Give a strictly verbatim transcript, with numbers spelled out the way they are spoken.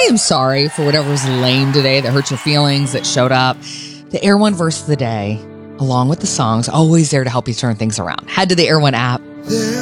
am sorry for whatever was lame today that hurt your feelings, that showed up. The Air One verse of the day, along with the songs, always there to help you turn things around. Head to the Air One app.